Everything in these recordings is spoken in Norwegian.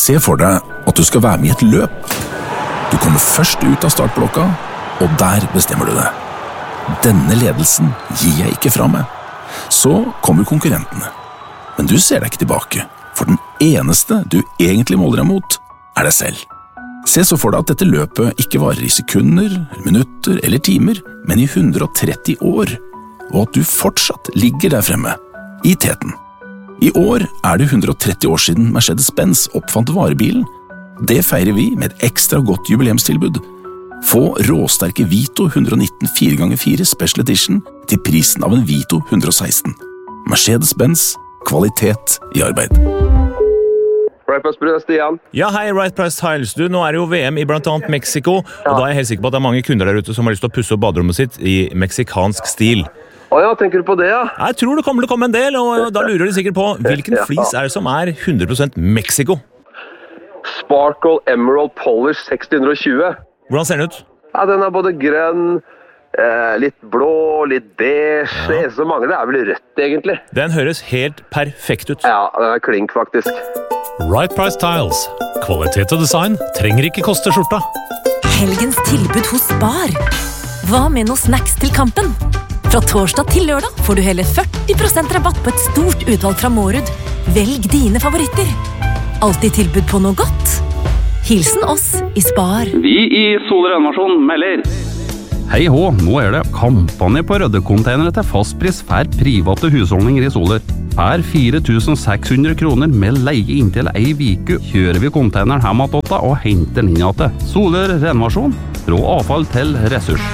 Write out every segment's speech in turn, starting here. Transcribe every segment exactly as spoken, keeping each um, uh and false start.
Se for deg at du skal være med i et løp. Du kommer først ut av startblokka, og der bestemmer du deg. Denne ledelsen gir jeg ikke fra meg. Så kommer konkurrentene. Men du ser deg ikke tilbake, for den eneste du egentlig måler deg mot, er deg selv. Se så for deg at dette løpet ikke varer i sekunder, minutter eller timer, men i hundre og tretti år, og at du fortsatt ligger der fremme, i teten. I år er det hundre og tretti år siden Mercedes-Benz oppfant varebilen. Det feirer vi med et ekstra godt jubileumstilbud. Få råsterke Vito hundre og nitten fire ganger fire Special Edition til prisen av en Vito hundre og seksten. Mercedes-Benz, kvalitet i arbeid. Right Price Tiles, Stian. Ja, hei, Right Price Tiles. Du, nå er det jo V M i blant annet Mexico, og da er jeg helt sikker på at det er mange kunder der ute som har lyst til å pusse opp baderommet sitt i meksikansk stil. Å ja, tenker du på det, ja? Jeg tror det kommer til å komme en del, og da lurer de sikkert på hvilken flis er det som er hundre prosent Mexico? Sparkle Emerald Polish seks hundre og tjue. Hvordan ser den ut? Ja, den er både grønn, eh, litt blå, litt beige. Ja. Det eneste som mangler er vel rødt, egentlig. Den høres helt perfekt ut. Ja, den er klink, faktisk. Right Price Tiles. Kvalitet og design trenger ikke koste skjorta. Helgens tilbud hos Spar. Hva med noe snacks til kampen? Fra torsdag til lørdag får du hele førti prosent rabatt på et stort utvalg fra Mårud. Velg dine favoritter. Alltid tilbud på noe godt. Hilsen oss i Spar. Vi i Soler Renovasjon melder. Hei hå, nå er det kampanje på røddekonteinere til fastpris for private husholdninger i Soler. Per fire tusen seks hundre kroner med leie inntil ei viku kjører vi konteineren hjem til åtta og henter den inn til. Soler Renovasjon, fra avfall til ressurs.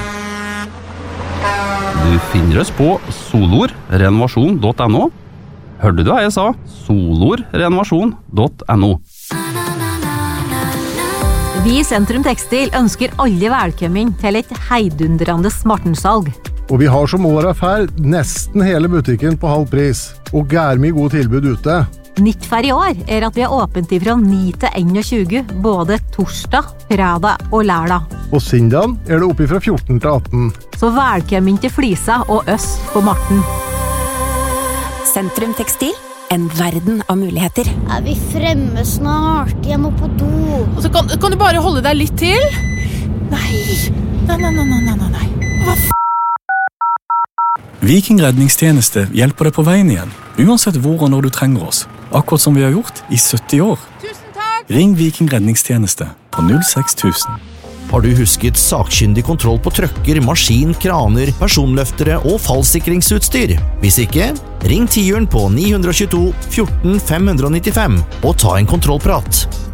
Du finner oss på solorrenovasjon punktum no. Hørte du hva jeg sa? solorrenovasjon punktum no. Vi i Sentrum Tekstil ønsker alle velkommen til et heidundrende Martensalg. Og vi har som året ferd nesten hele butikken på halv pris, og gær mye gode tilbud ute. Nytt for i år er at vi er åpent fra ni til tjueen, både torsdag, fredag og lørdag. Og søndagen er det oppe fra fjorten til atten. Så velkommen til Flisa og Øss på Marten. Sentrum Tekstil, en verden av muligheter. Er vi fremme snart? Jeg må på do. Og så kan, kan du bare holde deg litt til? Nei, nei, nei, nei, nei, nei, nei. Hva f***? Viking redningstjeneste hjelper deg på veien igjen, uansett hvor og når du trenger oss. Akkurat som vi har gjort i sytti år. Tusen takk! Ring Viking redningstjeneste på null seks tusen. Har du husket sakkyndig kontroll på trøkker, maskin, kraner, personløftere og fallsikringsutstyr? Hvis ikke, ring tiuren på ni to to fjorten fem nittifem og ta en kontrollprat.